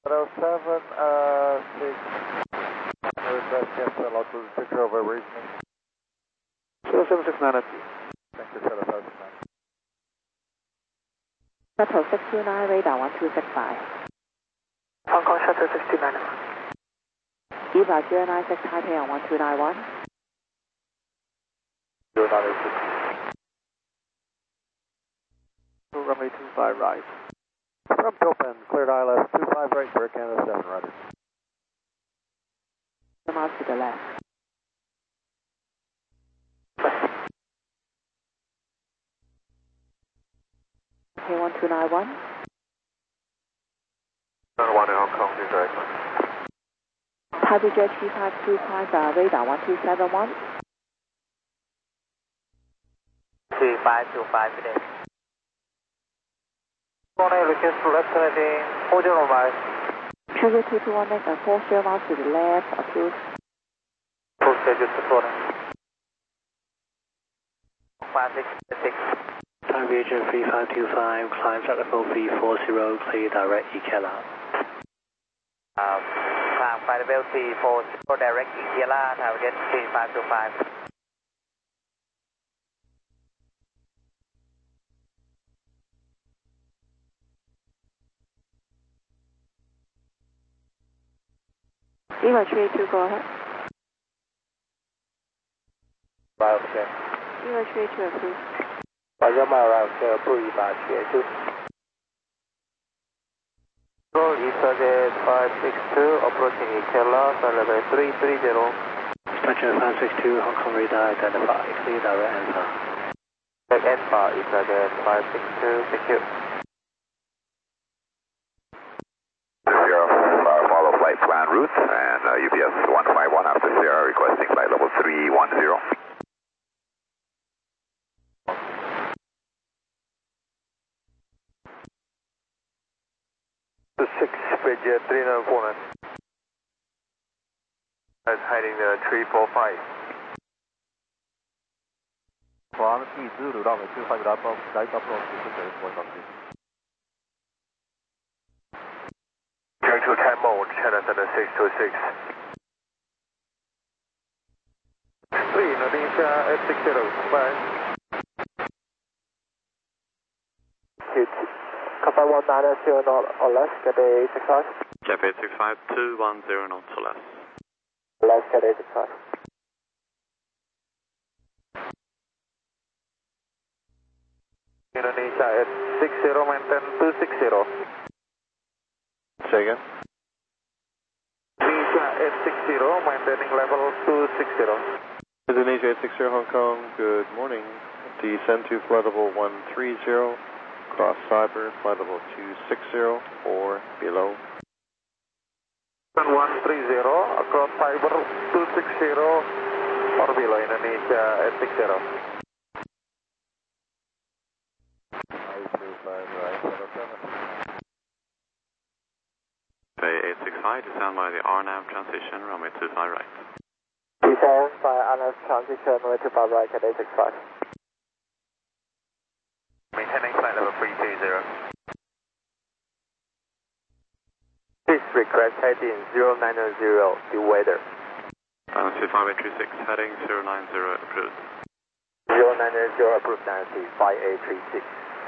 7, 6, request cancel out to the picture over reasoning. 0769 at Thank you, Shadow 569. Shuttle 629, radar 1265. Hong Kong Shuttle 629. Eva 096, Taipei on 1291. 0986. runway 25 right. From Topan, cleared ILS 25 right for Canada 7, roger. Miles to the left. Okay, 1291. 1 in Hong Kong, please direct. Taipei Jet 3525, radar 1271. 3525 today. Morning, request to left heading 40 miles. Sugar 221 and 40 miles to the left, approved. Full schedule supporting. 566. Time region 3525, climb at level V40, clear direct EKLA. Climb flight level 340, direct EKLA, target 3525. Eva 382, go ahead. Miles check. Eva 382, approved. Roger, mile route check, approve Eva 382. Roll EasterGate 562, approaching EKLA, flight level 330. Structure 562, Hong Kong radar identified, clear direct answer. Check Alpha, EasterGate 562, secure. Follow flight plan route and UPS 151 after Sierra requesting flight level 310. The 6, Bridge 3949. That's hiding the 345. 黄地支流浪尾2 5 approach, light approach, Going to time mode, China Center 626. 3, Indonesia at 60, bye. Kappa 190 knot or less, Cathay 65. Cathay 65, 210 knots or less. Less, Cathay 65. Indonesia at 60, maintain 260. Say again. Indonesia at 60, maintaining level 260. Indonesia at 60, Hong Kong, good morning. Descend to flight level 130, cross Cyber, flight level 260 or below. 130, across Cyber 260 or below, Indonesia at 60. 535 right, 7. Bay 865, descend by the RNAV transition, runway 25 right. Descend by RNAV transition, runway 25 right, Cathay 65. Maintaining flight level 330. Please request heading 090, due weather. Balance 5836, heading 090, approved. 090, approved, Nancy, 5836.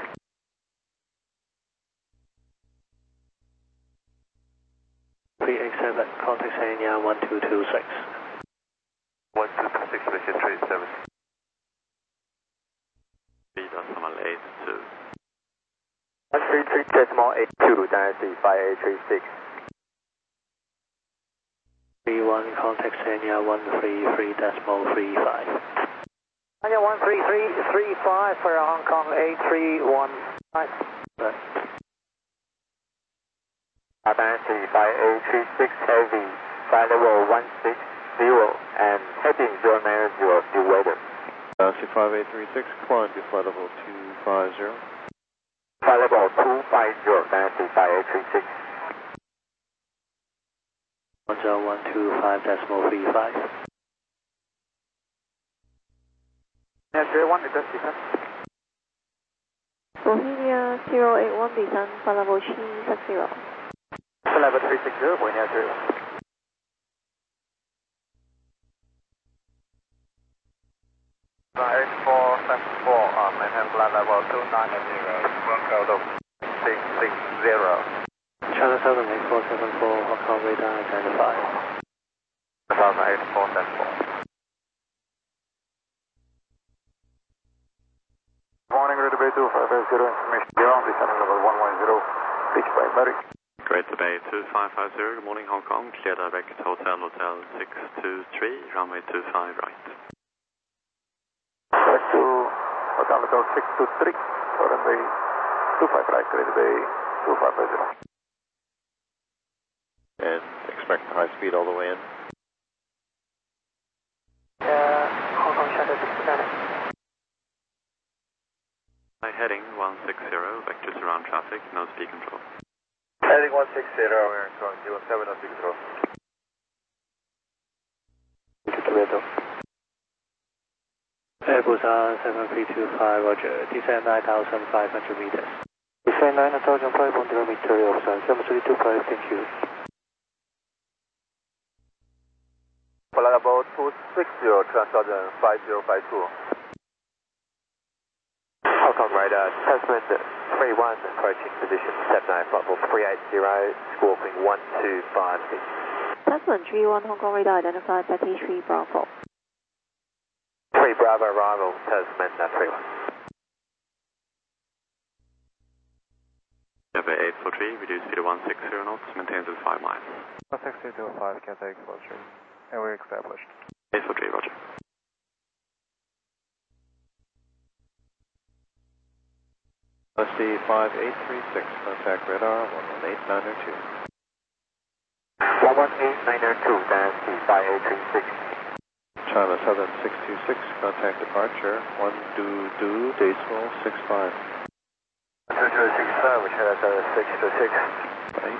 Pre-87, contact Sanya 1226. 1226, Malaysia 37. B.82. 133.82, Nancy, 5836. 31, contact Sanya 133.35. Sanya 133.35 for Hong Kong 8315. Right. Nancy 5836 heavy, flight level 160 and heading 090, due weather. Nancy 5836, climb to flight level 250. Flight level 250, Nancy 5836. 10125.35. Nancy 1, request descent. Bohemia 081, descend, flight level 360. level 360, going out 31. Flight 474, maintain flight level 290, code of 660. China Southern 8474, Hong Kong radar identified. 8474. Morning, Greater Bay 2550, information beyond, descending level 110, beach by Murray. Greater Bay 2550, good morning Hong Kong, clear direct Hotel 623, runway 25 right. Back to Hotel 623, runway 25 right, Greater Bay 2550. And expect high speed all the way in. Hong Kong Shuttle 69. Heading 160, vectors around traffic, no speed control. Heading 160, we're going 07 no speed control. Airbus R7325, roger. Descend 9,500 meters. Descend 9,500 meters, option 7325, thank you. Flight level 260, Transition 5052. Hong Kong radar, Tasman 31, approaching position 79, level 380, squawking 1256. Tasman 31, Hong Kong radar identified, Betty 3 Bravo. 3 Bravo arrival, Tasman 31. Java 843, reduce speed to 160 knots, maintains at 5 miles. 16025, Cathay Explosion, and we're established. 843, roger. LSD 5836, contact radar 118902. 118,902, that's the 5836. China Southern 626, contact departure 122 decimal 65. 2265, which has 626. Right.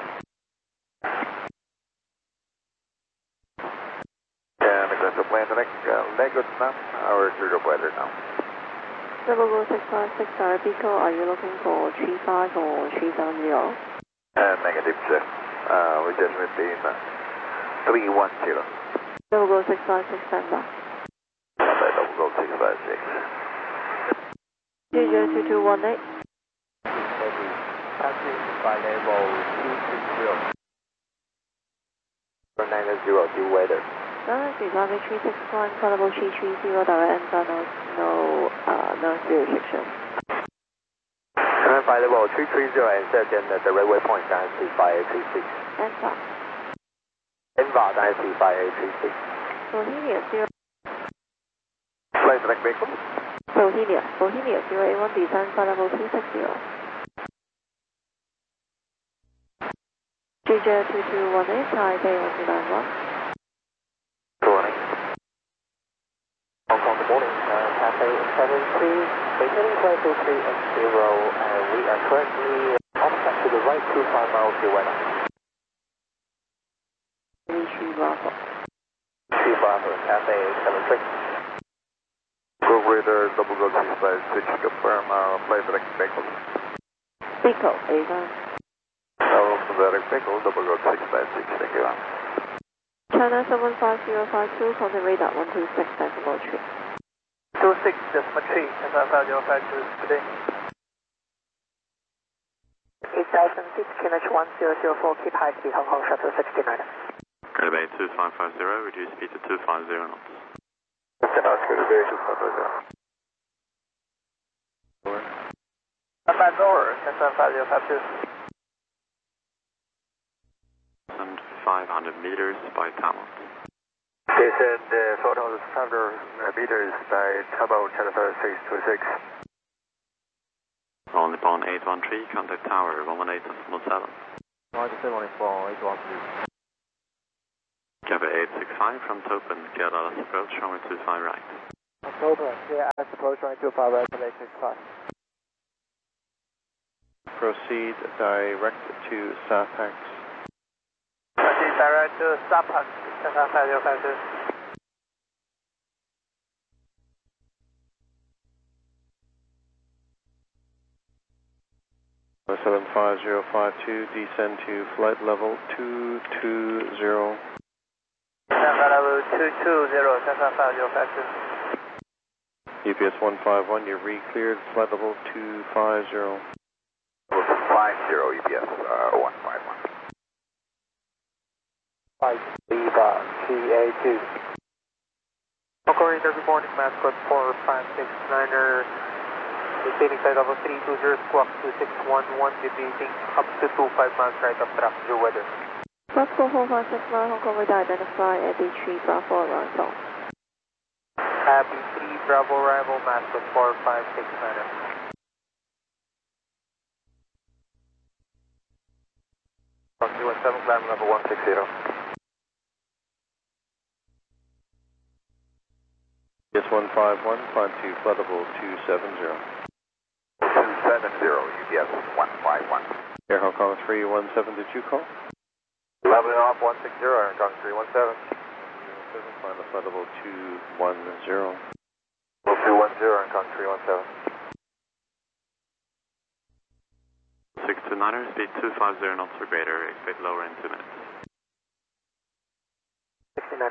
And aggressive Atlantic, Lagos now, our trigger weather now. Double go 656, Arabico, are you looking for 35 or 370? Negative, sir. We just received 310. Double go 656, stand by. Double go 656. Ginger 2218. Passing by level 260. 490, due weather. Galaxy runway 36 climb, level 330, direct enter, no zero restriction. Current by level 330 and second at the railway point, Dynasty 5836. Enter. Enva, Dynasty 5836. Bohemia 0. Flight direct vehicle. Bohemia 081, descend flight level 260. Ginger 2218, Taipei 1291. Hong Kong, good morning. Cathay 73, maintaining flight 23 and 0, and we are currently on track to the right 25 miles due weather. 3 Bravo. 3 Bravo, Cathay 73. Go radar, double go 656, confirm flight direct vehicle. Pico, Ava. Direct vehicle, double go 656, thank you. China 75052, contact radar 126, decimal 3. 26, decimal 3, and 5052 today. 8006, QNH 1004, keep high speed, Hong Kong Shuttle 69. Greater Bay 2550, reduce speed to 250 knots. Greater Bay 2550. Back over, 5052. And 500 meters by Tamil. Descend 4,500 meters by Tabo, Channel 626. On Nippon 813, contact tower 118.7. Roger, 714, 813. Java 865 from Topen, clear Dallas approach, runway 25 right. October, clear as approach, runway 25 right, Cathay 65. Proceed direct to SAPEX. Proceed direct to SAPEX, 5052. 5052, descend to flight level 220. Flight level 220, Cessna 5052. UPS 151, you're re-cleared, flight level 250. Level 250, UPS 151. 5 Lima, GA2. Hong Kong Radar, good morning, mascot 4569er. Maintaining flight level 320, squawk 2611, deviating up to 25 miles right of traffic due weather. Foxtrot 4569, Hong Kong Radar, identify Abbey 3 Bravo arrival. Abbey 3 Bravo arrival, mascot 4569er. Fox 217, climb level 160. UPS 151, climb to flight level 270. 270, UPS 151. Air Hong Kong 317, did you call? Leveling off 160, Air Hong Kong 317. Climb to flight level 210. Level 210, Air Hong Kong 317. 629er, speed 250 knots or greater, expect lower in 2 minutes. 69.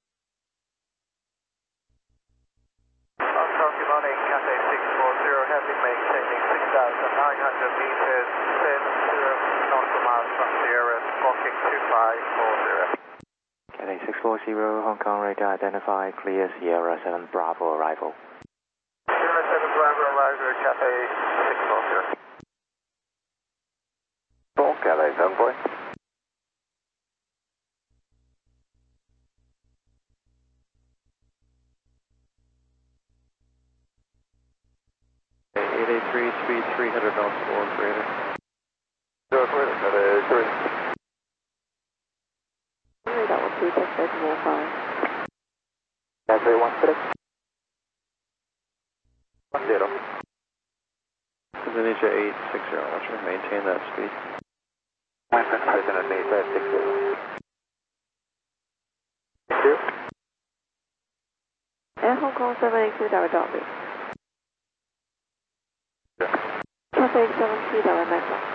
Hong Kong, good morning, Cathay 640, heavy maintaining 6,900 meters, 10 nautical miles from Sierra, squawking 2540. Cathay 640, Hong Kong Radar, identify clear Sierra 7 Bravo arrival. Sierra 7 Bravo arrival, Cathay 640. Cathay 7 boy. Speed 300 knots or greater. Zero clear, Cathay 3. Radar will be expect 15. Cathay 16. 10. Indonesia 860, I want you to maintain that speed. Indonesia 860. Thank you. Air Hong Kong 782, direct Cathay 73, direct Maxwell.